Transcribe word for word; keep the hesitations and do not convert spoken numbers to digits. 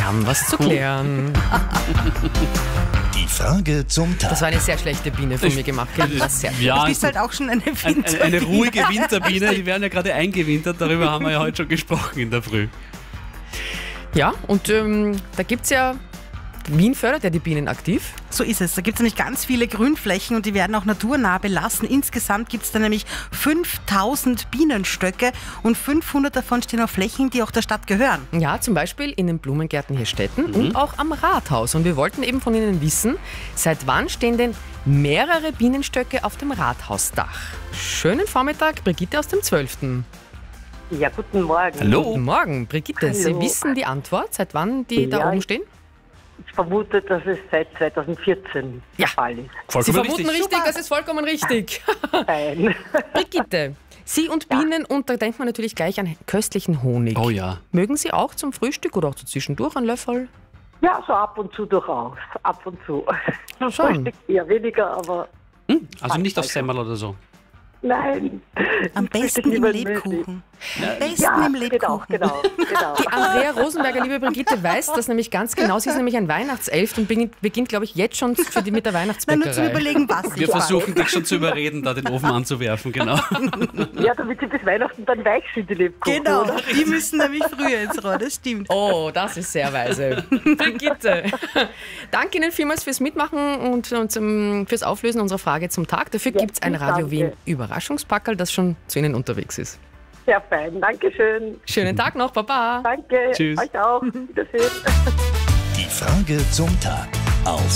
Wir haben was zu klären. Die Frage zum Tag. Das war eine sehr schlechte Biene von mir gemacht. Das sehr Ja, Du bist halt auch schon eine ein, Winter. eine, eine ruhige Winterbiene, die werden ja gerade eingewintert, darüber haben wir ja heute schon gesprochen in der Früh. Ja, und ähm, da gibt es ja, Wien fördert ja die Bienen aktiv. So ist es. Da gibt es nämlich ganz viele Grünflächen und die werden auch naturnah belassen. Insgesamt gibt es da nämlich fünftausend Bienenstöcke und fünfhundert davon stehen auf Flächen, die auch der Stadt gehören. Ja, zum Beispiel in den Blumengärten hier Städten und auch am Rathaus. Und wir wollten eben von Ihnen wissen, seit wann stehen denn mehrere Bienenstöcke auf dem Rathausdach? Schönen Vormittag, Brigitte aus dem zwölften Ja, guten Morgen. Hallo? Guten Morgen, Brigitte. Hallo. Sie wissen die Antwort, seit wann die da Ja, oben ich- stehen? Ich vermute, dass es seit zweitausendvierzehn Ja. der Fall ist. Sie Vollkommen vermuten richtig, Super. das ist vollkommen richtig. Nein. Brigitte, Sie und Bienen, und da denkt man natürlich gleich an köstlichen Honig. Oh ja. Mögen Sie auch zum Frühstück oder auch zu zwischendurch einen Löffel? Ja, so ab und zu durchaus. Ab und zu. Zum Schon. Frühstück eher weniger, aber Also nicht auf Semmel oder so. nein. Am Ich besten frühstück im lieber Lebkuchen. Am besten Ja, im genau, Lebkuchen. genau, genau. Die Andrea Rosenberger, liebe Brigitte, weiß das nämlich ganz genau. Sie ist nämlich ein Weihnachtself und beginnt, beginnt glaube ich, jetzt schon für die, mit der Nein, nur zum Weihnachtsbäckerei. Überlegen, was Wir ich versuchen dich schon zu überreden, da den Ofen anzuwerfen, genau. Ja, damit sie bis Weihnachten dann weich sind, die Lebkuchen. Genau, oder? die müssen nämlich früher ins Rohr, das stimmt. Oh, das ist sehr weise. Brigitte, danke Ihnen vielmals fürs Mitmachen und, und zum, fürs Auflösen unserer Frage zum Tag. Dafür Ja, gibt es ein ich Radio danke. Wien Überraschungspackerl, das schon zu Ihnen unterwegs ist. Sehr fein. Dankeschön. Schönen Tag noch, Baba. Danke. Tschüss. Euch auch. Wiedersehen. Die Frage zum Tag auf